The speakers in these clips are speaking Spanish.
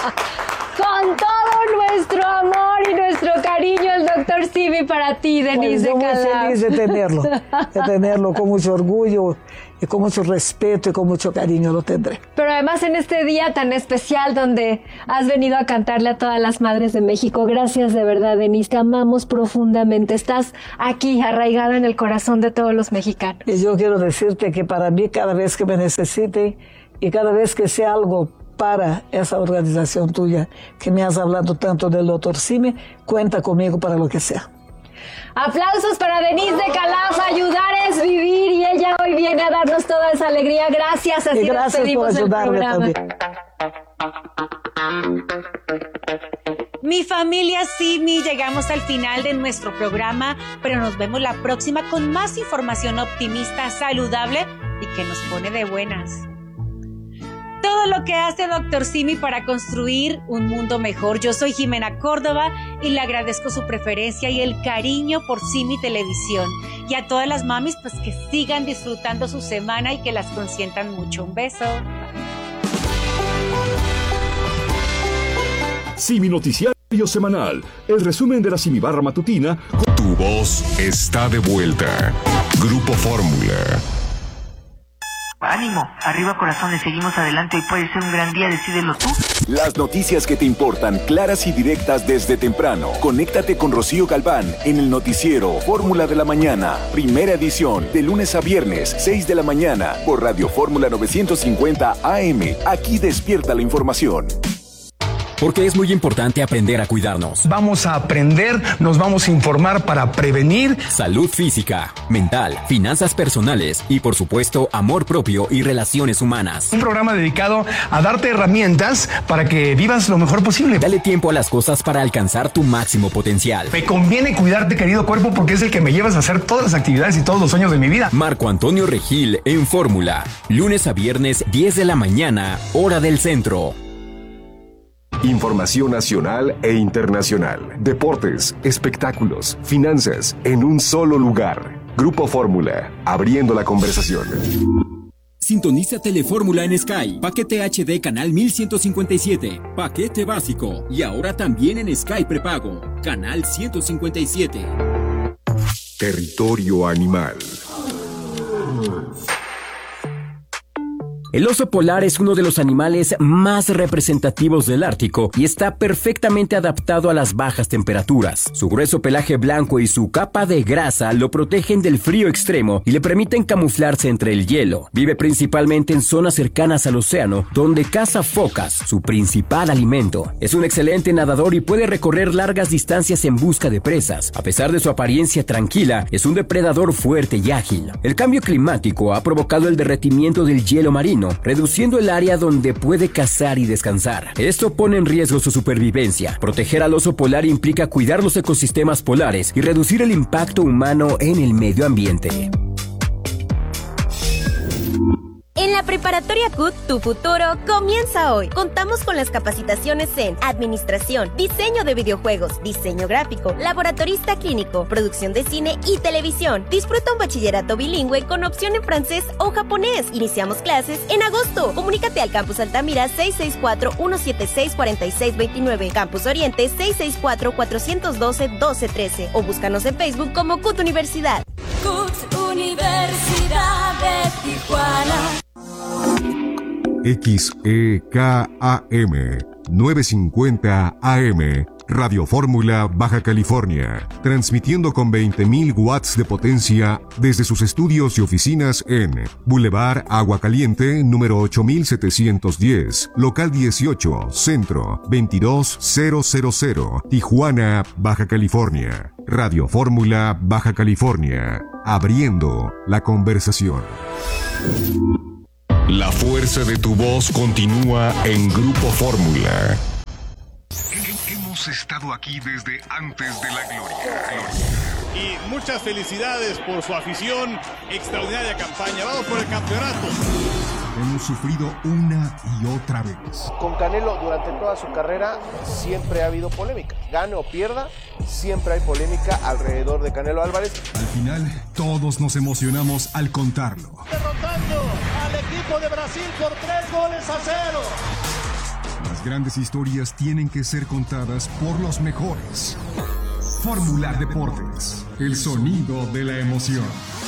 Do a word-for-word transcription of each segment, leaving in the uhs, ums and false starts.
Con todo nuestro amor y nuestro cariño, el doctor Simi para ti, Denise Bueno, de Calaf. Muy feliz de tenerlo, de tenerlo con mucho orgullo y con mucho respeto y con mucho cariño lo tendré. Pero además en este día tan especial donde has venido a cantarle a todas las madres de México, gracias de verdad, Denise, te amamos profundamente. Estás aquí, arraigada en el corazón de todos los mexicanos. Y yo quiero decirte que para mí, cada vez que me necesite y cada vez que sea algo para esa organización tuya que me has hablado tanto del doctor Simi, cuenta conmigo para lo que sea. Aplausos para Denise de Calaf. Ayudar es vivir, y ella hoy viene a darnos toda esa alegría. Gracias, así y gracias por ayudarme también. Mi familia Simi, llegamos al final de nuestro programa, pero nos vemos la próxima con más información optimista, saludable y que nos pone de buenas. Todo lo que hace doctor Simi para construir un mundo mejor. Yo soy Jimena Córdoba y le agradezco su preferencia y el cariño por Simi Televisión. Y a todas las mamis, pues que sigan disfrutando su semana y que las consientan mucho. Un beso. Simi Noticiario Semanal, el resumen de la Simi Barra Matutina. Tu voz está de vuelta. Grupo Fórmula. Ánimo, arriba corazones, seguimos adelante, hoy puede ser un gran día, decídelo tú. Las noticias que te importan, claras y directas desde temprano. Conéctate con Rocío Galván en el noticiero Fórmula de la Mañana, primera edición, de lunes a viernes, seis de la mañana, por Radio Fórmula novecientos cincuenta A M. Aquí despierta la información. Porque es muy importante aprender a cuidarnos. Vamos a aprender, nos vamos a informar para prevenir. Salud física, mental, finanzas personales y, por supuesto, amor propio y relaciones humanas. Un programa dedicado a darte herramientas para que vivas lo mejor posible. Dale tiempo a las cosas para alcanzar tu máximo potencial. Me conviene cuidarte, querido cuerpo, porque es el que me llevas a hacer todas las actividades y todos los sueños de mi vida. Marco Antonio Regil en Fórmula. Lunes a viernes, diez de la mañana, hora del centro. Información nacional e internacional, deportes, espectáculos, finanzas, en un solo lugar. Grupo Fórmula, abriendo la conversación. Sintoniza Telefórmula en Sky, paquete H D canal mil ciento cincuenta y siete, paquete básico, y ahora también en Sky prepago, canal ciento cincuenta y siete. Territorio animal. El oso polar es uno de los animales más representativos del Ártico y está perfectamente adaptado a las bajas temperaturas. Su grueso pelaje blanco y su capa de grasa lo protegen del frío extremo y le permiten camuflarse entre el hielo. Vive principalmente en zonas cercanas al océano, donde caza focas, su principal alimento. Es un excelente nadador y puede recorrer largas distancias en busca de presas. A pesar de su apariencia tranquila, es un depredador fuerte y ágil. El cambio climático ha provocado el derretimiento del hielo marino, reduciendo el área donde puede cazar y descansar. Esto pone en riesgo su supervivencia. Proteger al oso polar implica cuidar los ecosistemas polares y reducir el impacto humano en el medio ambiente. En la Preparatoria C U T, tu futuro comienza hoy. Contamos con las capacitaciones en Administración, Diseño de Videojuegos, Diseño Gráfico, Laboratorista Clínico, Producción de Cine y Televisión. Disfruta un bachillerato bilingüe con opción en francés o japonés. Iniciamos clases en agosto. Comunícate al Campus Altamira seis seis cuatro, uno siete seis, cuatro seis dos nueve, Campus Oriente seis seis cuatro, cuatro uno dos, uno dos uno tres o búscanos en Facebook como C U T Universidad. C U T Universidad de Tijuana. X E K A M novecientos cincuenta A M, Radio Fórmula Baja California, transmitiendo con veinte mil watts de potencia desde sus estudios y oficinas en Boulevard Agua Caliente, número ocho mil setecientos diez, local dieciocho, Centro, veintidós mil, Tijuana, Baja California. Radio Fórmula Baja California, abriendo la conversación. La fuerza de tu voz continúa en Grupo Fórmula. Hemos estado aquí desde antes de la gloria. Y muchas felicidades por su afición, extraordinaria campaña. Vamos por el campeonato. Hemos sufrido una y otra vez. Con Canelo durante toda su carrera siempre ha habido polémica. Gane o pierda, siempre hay polémica alrededor de Canelo Álvarez. Al final, todos nos emocionamos al contarlo. Derrotando al equipo de Brasil por tres goles a cero. Las grandes historias tienen que ser contadas por los mejores. Fórmula Deportes, el sonido de la emoción.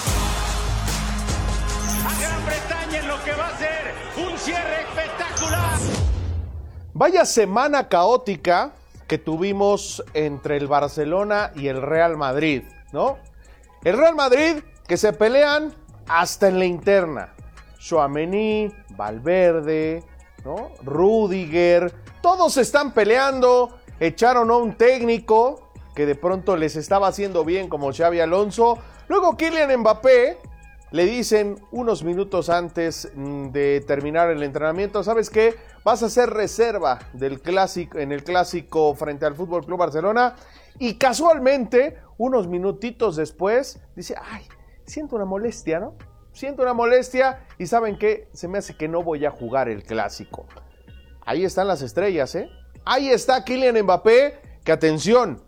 A Gran Bretaña en lo que va a ser un cierre espectacular. Vaya semana caótica que tuvimos entre el Barcelona y el Real Madrid, ¿no? El Real Madrid que se pelean hasta en la interna. Tchouaméni, Valverde, ¿no? Rüdiger, todos están peleando. Echaron a un técnico que de pronto les estaba haciendo bien como Xabi Alonso. Luego Kylian Mbappé le dicen unos minutos antes de terminar el entrenamiento, ¿sabes qué? Vas a ser reserva del clásico, en el clásico frente al F C Barcelona. Y casualmente, unos minutitos después, dice, ay, siento una molestia, ¿no? Siento una molestia y ¿saben qué? Se me hace que no voy a jugar el clásico. Ahí están las estrellas, ¿eh? Ahí está Kylian Mbappé, que atención,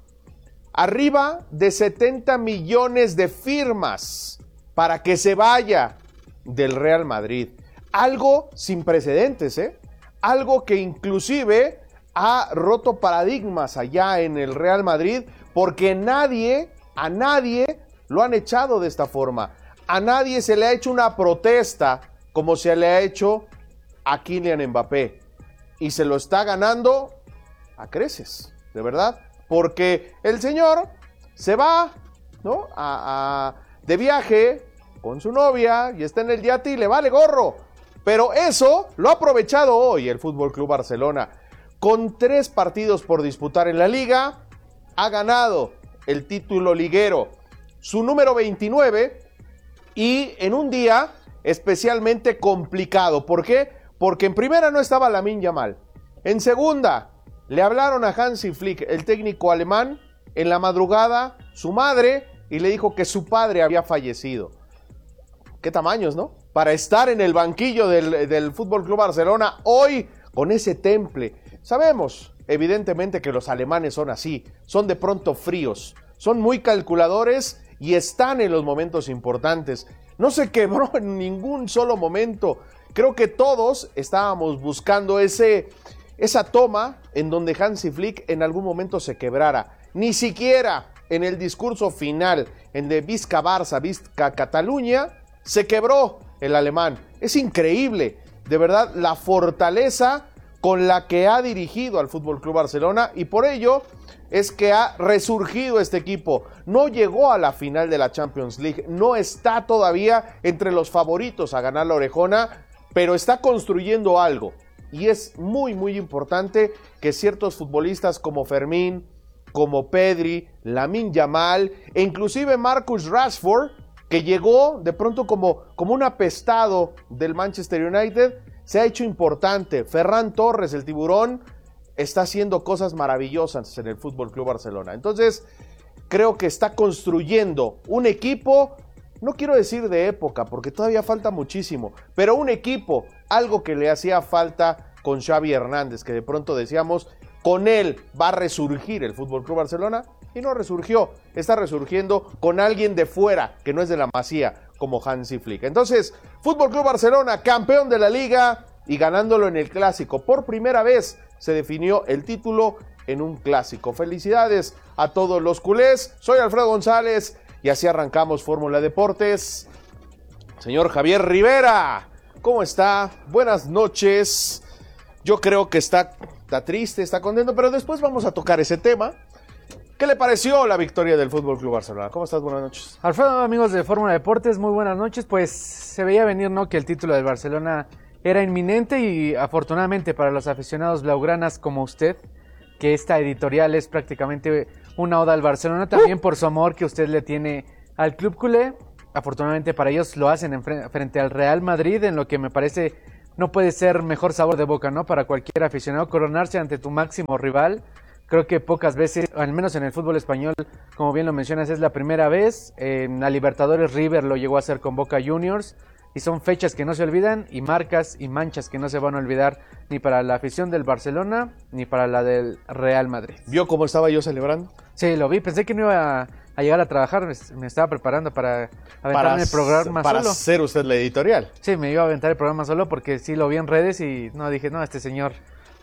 arriba de setenta millones de firmas para que se vaya del Real Madrid. Algo sin precedentes, ¿eh? Algo que inclusive ha roto paradigmas allá en el Real Madrid, porque nadie, a nadie lo han echado de esta forma. A nadie se le ha hecho una protesta como se le ha hecho a Kylian Mbappé. Y se lo está ganando a creces, de verdad. Porque el señor se va, ¿no? A, a, de viaje con su novia y está en el yate y le vale gorro. Pero eso lo ha aprovechado hoy el F C Barcelona. Con tres partidos por disputar en la liga, ha ganado el título liguero, su número veintinueve, y en un día especialmente complicado. ¿Por qué? Porque en primera no estaba Lamine Yamal. En segunda, le hablaron a Hansi Flick, el técnico alemán, en la madrugada, su madre, y le dijo que su padre había fallecido. ¿Qué tamaños, no? Para estar en el banquillo del, del F C Barcelona hoy con ese temple. Sabemos, evidentemente, que los alemanes son así, son de pronto fríos, son muy calculadores y están en los momentos importantes. No se quebró en ningún solo momento. Creo que todos estábamos buscando ese, esa toma en donde Hansi Flick en algún momento se quebrara. Ni siquiera en el discurso final, en de Visca Barça, Visca Cataluña, se quebró el alemán. Es increíble, de verdad, la fortaleza con la que ha dirigido al F C Barcelona, y por ello es que ha resurgido este equipo. No llegó a la final de la Champions League, no está todavía entre los favoritos a ganar la orejona, pero está construyendo algo. Y es muy, muy importante que ciertos futbolistas como Fermín, como Pedri, Lamine Yamal e inclusive Marcus Rashford, que llegó de pronto como, como un apestado del Manchester United, se ha hecho importante. Ferran Torres, el tiburón, está haciendo cosas maravillosas en el F C Barcelona. Entonces, creo que está construyendo un equipo, no quiero decir de época, porque todavía falta muchísimo, pero un equipo, algo que le hacía falta con Xavi Hernández, que de pronto decíamos, con él va a resurgir el F C Barcelona, y no resurgió, está resurgiendo con alguien de fuera, que no es de la Masía, como Hansi Flick. Entonces, F C Barcelona, campeón de la Liga, y ganándolo en el Clásico. Por primera vez se definió el título en un Clásico. Felicidades a todos los culés. Soy Alfredo González, y así arrancamos Fórmula Deportes. Señor Javier Rivera, ¿cómo está? Buenas noches. Yo creo que está, está triste, está contento, pero después vamos a tocar ese tema. ¿Qué le pareció la victoria del F C Barcelona? ¿Cómo estás? Buenas noches. Alfredo, amigos de Fórmula Deportes, muy buenas noches. Pues se veía venir, ¿no?, que el título del Barcelona era inminente, y afortunadamente para los aficionados blaugranas como usted, que esta editorial es prácticamente una oda al Barcelona, también uh. por su amor que usted le tiene al club culé. Afortunadamente para ellos lo hacen en fre- frente al Real Madrid, en lo que me parece no puede ser mejor sabor de boca, ¿no?, para cualquier aficionado, coronarse ante tu máximo rival. Creo que pocas veces, al menos en el fútbol español, como bien lo mencionas, es la primera vez. En la Libertadores River lo llegó a hacer con Boca Juniors, y son fechas que no se olvidan y marcas y manchas que no se van a olvidar ni para la afición del Barcelona ni para la del Real Madrid. ¿Vio cómo estaba yo celebrando? Sí, lo vi. Pensé que no iba a, a llegar a trabajar. Me, me estaba preparando para aventarme para, el programa para solo. Para ser usted la editorial. Sí, me iba a aventar el programa solo porque sí lo vi en redes y no dije, no, este señor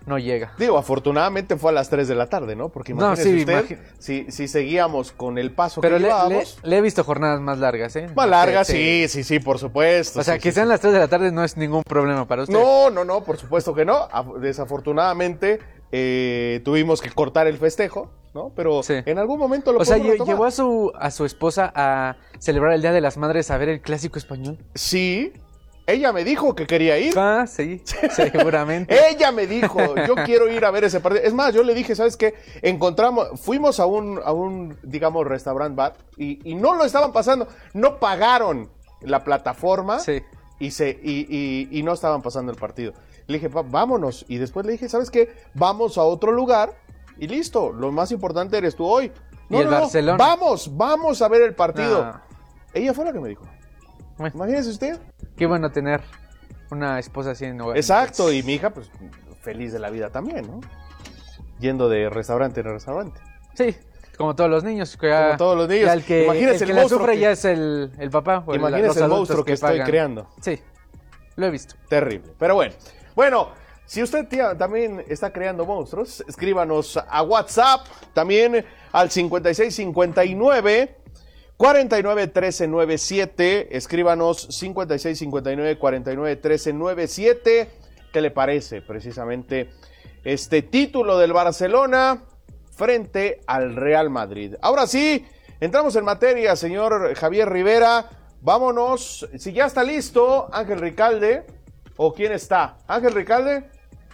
no llega. Digo, afortunadamente fue a las tres de la tarde, ¿no? Porque imagínese No, sí, usted, imagi- si, si seguíamos con el paso Pero que le, le, llevábamos... le he visto jornadas más largas, ¿eh? Más largas, sí, sí, sí, por supuesto. O sea, sí, que sí, sean sí. las tres de la tarde no es ningún problema para usted. No, no, no, por supuesto que no. Af- Desafortunadamente eh, tuvimos que cortar el festejo, ¿no? Pero en algún momento lo O sea, podemos lle- retomar. llevó a su, a su esposa a celebrar el Día de las Madres a ver el Clásico Español. Sí, ella me dijo que quería ir. Ah, sí, seguramente. Ella me dijo, yo quiero ir a ver ese partido. Es más, yo le dije, ¿sabes qué? Encontramos, fuimos a un, a un digamos, restaurant bar y, y no lo estaban pasando. No pagaron la plataforma y, se, y, y, y no estaban pasando el partido. Le dije, "Pa, vámonos". Y después le dije, ¿sabes qué? Vamos a otro lugar y listo. Lo más importante eres tú hoy. No, ¿Y el no, no, Barcelona? Vamos, vamos a ver el partido. No. Ella fue la que me dijo. Imagínese usted. Qué bueno tener una esposa así en hogar. Exacto, y mi hija, pues, feliz de la vida también, ¿no? Yendo de restaurante en restaurante. Sí, como todos los niños. Que ya- Como todos los niños. ya el que, Imagínese el que el la monstruo sufre que- ya es el, el papá. o el- Imagínese los el adultos monstruo que estoy pagan. creando. Sí, lo he visto. Terrible. Pero bueno. Bueno, si usted tía, también está creando monstruos, escríbanos a WhatsApp, también al cincuenta y seis cincuenta y nueve cuarenta y nueve trece noventa y siete. Escríbanos cincuenta y seis cincuenta y nueve cuarenta y nueve trece noventa y siete. ¿Qué le parece precisamente este título del Barcelona frente al Real Madrid? Ahora sí, entramos en materia, señor Javier Rivera. Vámonos. Si ya está listo, Ángel Ricalde. ¿O quién está? Ángel Ricalde.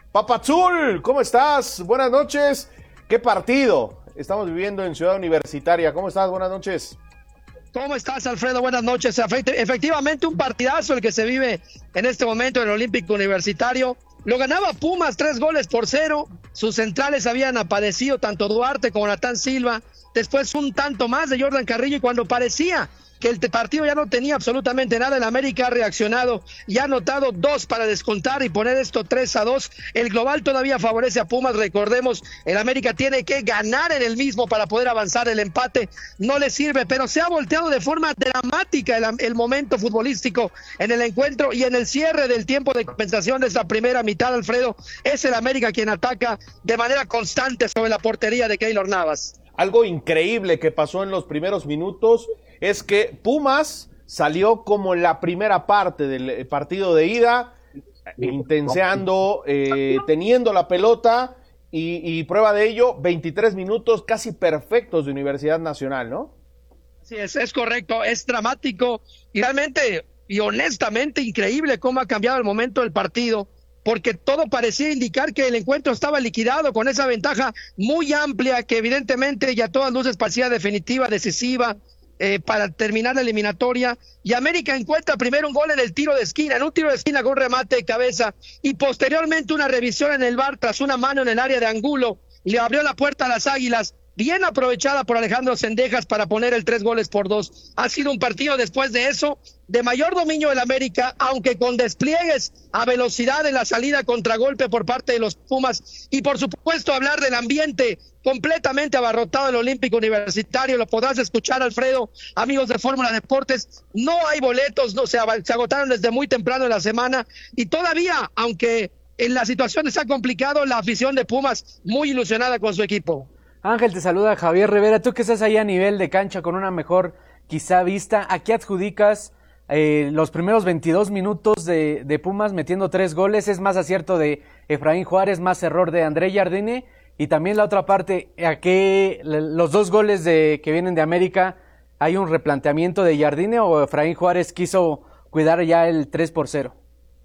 Papazul, ¿cómo estás? Buenas noches. ¿Qué partido estamos viviendo en Ciudad Universitaria? ¿Cómo estás? Buenas noches. ¿Cómo estás, Alfredo? Buenas noches. Efect- Efectivamente, un partidazo el que se vive en este momento en el Olímpico Universitario. Lo ganaba Pumas tres goles por cero. Sus centrales habían aparecido tanto Duarte como Natán Silva. Después un tanto más de Jordan Carrillo y cuando parecía que el partido ya no tenía absolutamente nada, el América ha reaccionado y ha anotado dos para descontar y poner esto tres a dos. El global todavía favorece a Pumas, recordemos, el América tiene que ganar en el mismo para poder avanzar. El empate no le sirve, pero se ha volteado de forma dramática el, el momento futbolístico en el encuentro y en el cierre del tiempo de compensación de esta primera mitad, Alfredo, es el América quien ataca de manera constante sobre la portería de Keylor Navas. Algo increíble que pasó en los primeros minutos es que Pumas salió como en la primera parte del partido de ida, intenseando, eh, teniendo la pelota y, y prueba de ello, veintitrés minutos casi perfectos de Universidad Nacional, ¿no? Sí, es, es correcto, es dramático y realmente y honestamente increíble cómo ha cambiado el momento del partido, porque todo parecía indicar que el encuentro estaba liquidado con esa ventaja muy amplia que evidentemente ya a todas luces parecía definitiva, decisiva, eh, para terminar la eliminatoria, y América encuentra primero un gol en el tiro de esquina, en un tiro de esquina con un remate de cabeza, y posteriormente una revisión en el V A R tras una mano en el área de Angulo, le abrió la puerta a las Águilas, bien aprovechada por Alejandro Cendejas para poner el tres goles por dos. Ha sido un partido después de eso de mayor dominio del América, aunque con despliegues a velocidad en la salida contragolpe por parte de los Pumas, y por supuesto hablar del ambiente completamente abarrotado del Olímpico Universitario. Lo podrás escuchar, Alfredo, amigos de Fórmula Deportes, no hay boletos, no se, se agotaron desde muy temprano en la semana, y todavía, aunque en la situación está complicado, la afición de Pumas muy ilusionada con su equipo. Ángel, te saluda Javier Rivera. Tú que estás ahí a nivel de cancha con una mejor quizá vista, ¿a qué adjudicas eh, los primeros veintidós minutos de, de Pumas metiendo tres goles? ¿Es más acierto de Efraín Juárez, más error de André Jardine? Y también la otra parte, ¿a qué los dos goles de que vienen de América, hay un replanteamiento de Jardine o Efraín Juárez quiso cuidar ya el tres por cero?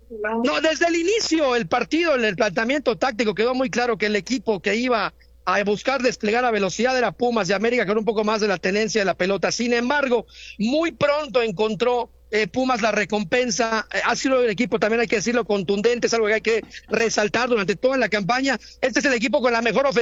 No, desde el inicio el partido, en el planteamiento táctico quedó muy claro que el equipo que iba a buscar desplegar a velocidad era Pumas de América con un poco más de la tenencia de la pelota. Sin embargo, muy pronto encontró eh, Pumas la recompensa. Eh, ha sido el equipo, también hay que decirlo, contundente, es algo que hay que resaltar durante toda la campaña. Este es el equipo con la mejor ofensiva